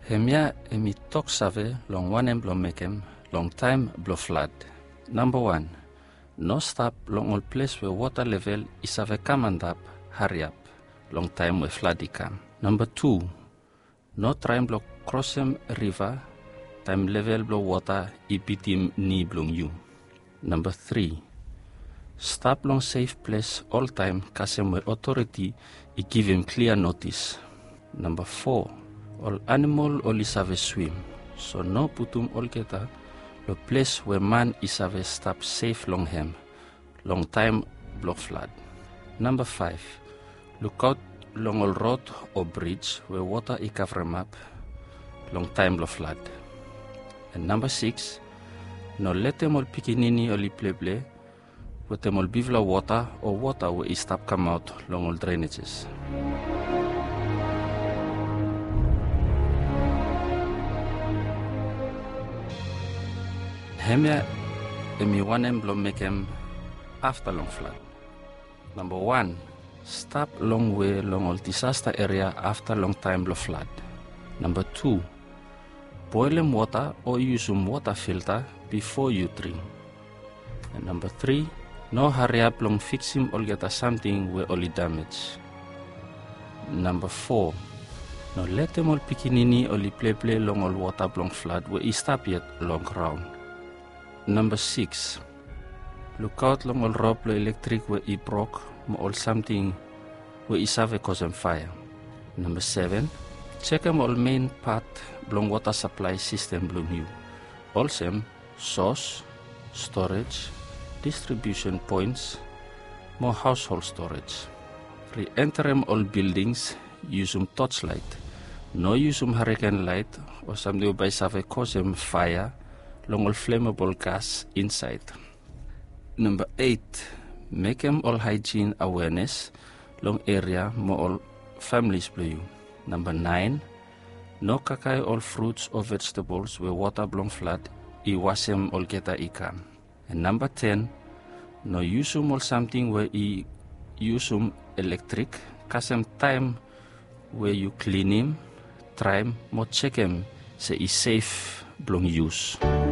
Hemia emi tok save long wanem blong mekem long time blo flood. Number 1. No stop long all place where water level is have come and up, hurry up. Long time where flood come. Number 2. No try block crossem river, time level blow water ibitim ni blong you. Number 3. Stop long safe place all time kasem where authority I give him clear notice. Number 4. All animal all is have a swim, so no putum all keta the place where man is have a stop safe long him, long time block flood. Number 5. Look out long all road or bridge where water I cover up, long time block flood. And number 6. No let them all pikinini or play with them all bivla water or water where I stop come out long all drainages. Hemia emi wanem blom mekem after long flood. Number 1. Stop long way long all disaster area after long time blow flood. Number 2. Boil water or use water filter before you drink. And number 3. No hurry up long fix him or get something where only damage. Number 4. No let them all pikinini only play long all water blong flood where he stop yet long ground. Number 6. Look out long all rope electric where it broke or something where it have cause fire. Number 7. Check them all main part blong water supply system blong you. Also source, storage, distribution points, more household storage. Re-enter them all buildings, use torchlight. No use hurricane light or something by have cause fire long all flammable gas inside. Number 8. Make them all hygiene awareness long area more all families play you. Number 9. No kakai all fruits or vegetables where water blong flood I wash them all geta I can. And number 10. No use all something where I use electric cause time where you clean him, try him, more check him say is safe blong use.